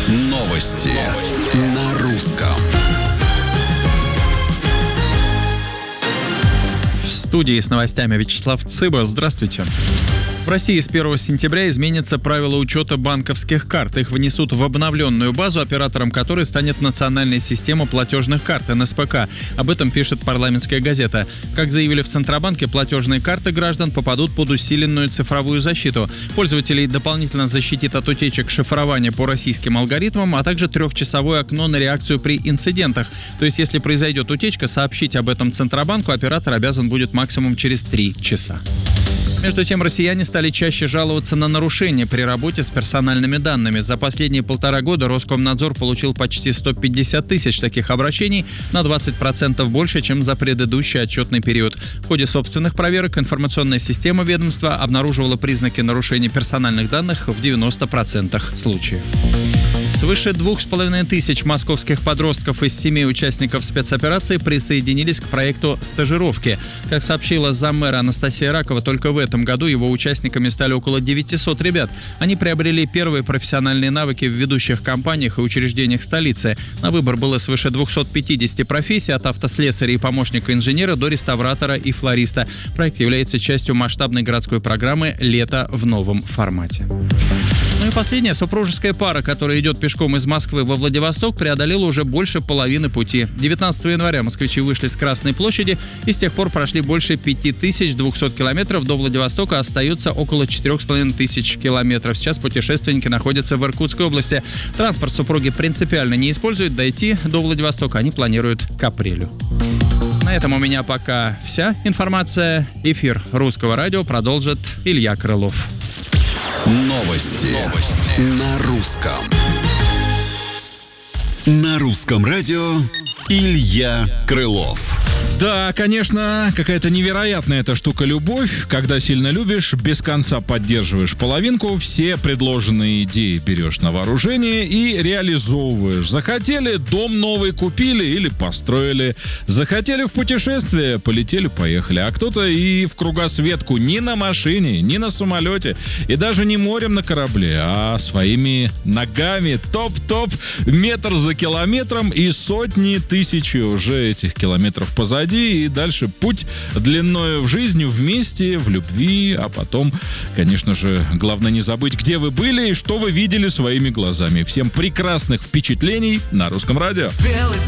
Новости на русском. В студии с новостями Вячеслав Цыба. Здравствуйте. В России с 1 сентября изменятся правила учета банковских карт. Их внесут в обновленную базу, оператором которой станет национальная система платежных карт НСПК. Об этом пишет «Парламентская газета». Как заявили в Центробанке, платежные карты граждан попадут под усиленную цифровую защиту. Пользователей дополнительно защитит от утечек шифрования по российским алгоритмам, а также 3-часовое окно на реакцию при инцидентах. То есть, если произойдет утечка, сообщить об этом Центробанку оператор обязан будет максимум через 3 часа. Между тем, россияне стали чаще жаловаться на нарушения при работе с персональными данными. За последние 1,5 года Роскомнадзор получил почти 150 тысяч таких обращений, на 20% больше, чем за предыдущий отчетный период. В ходе собственных проверок информационная система ведомства обнаруживала признаки нарушений персональных данных в 90% случаев. Свыше 2500 московских подростков из 7 участников спецоперации присоединились к проекту «Стажировки». Как сообщила заммэра Анастасия Ракова, только в этом году его участниками стали около 900 ребят. Они приобрели первые профессиональные навыки в ведущих компаниях и учреждениях столицы. На выбор было свыше 250 профессий, от автослесаря и помощника инженера до реставратора и флориста. Проект является частью масштабной городской программы «Лето в новом формате». Ну и последняя, супружеская пара, которая идет пешком из Москвы во Владивосток, преодолела уже больше половины пути. 19 января москвичи вышли с Красной площади и с тех пор прошли больше 5200 километров. До Владивостока остается около 4500 километров. Сейчас путешественники находятся в Иркутской области. Транспорт супруги принципиально не используют. Дойти до Владивостока они планируют к апрелю. На этом у меня пока вся информация. Эфир Русского радио продолжит Илья Крылов. Новости на русском. На русском радио Илья Крылов. Да, конечно, какая-то невероятная эта штука любовь. Когда сильно любишь, без конца поддерживаешь половинку, все предложенные идеи берешь на вооружение и реализовываешь. Захотели, дом новый купили или построили. Захотели в путешествие, полетели, поехали. А кто-то и в кругосветку ни на машине, ни на самолете, и даже не морем на корабле, а своими ногами. Топ-топ, метр за километром, и сотни тысяч уже этих километров позади. И дальше путь длиною в жизни, вместе, в любви, а потом, конечно же, главное не забыть, где вы были и что вы видели своими глазами. Всем прекрасных впечатлений на Русском радио.